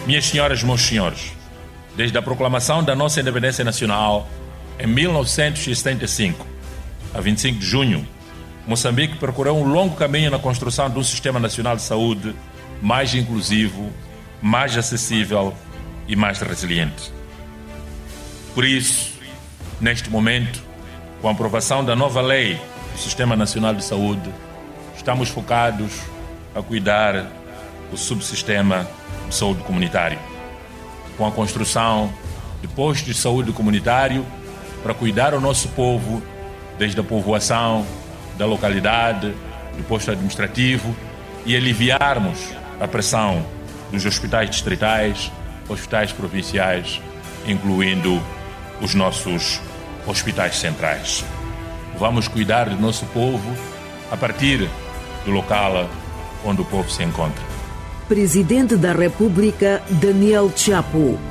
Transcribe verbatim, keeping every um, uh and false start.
Minhas senhoras e meus senhores, desde a proclamação da nossa independência nacional em mil novecentos e setenta e cinco, a vinte e cinco de junho, Moçambique percorreu um longo caminho na construção de um sistema nacional de saúde mais inclusivo, mais acessível e mais resiliente. Por isso, neste momento, com a aprovação da nova lei do Sistema Nacional de Saúde, estamos focados a cuidar do subsistema de saúde comunitário, com a construção de postos de saúde comunitário para cuidar o nosso povo, desde a povoação, da localidade, do posto administrativo, e aliviarmos a pressão dos hospitais distritais, hospitais provinciais, incluindo os nossos hospitais centrais. Vamos cuidar do nosso povo a partir do local onde o povo se encontra. Presidente da República, Daniel Chapo.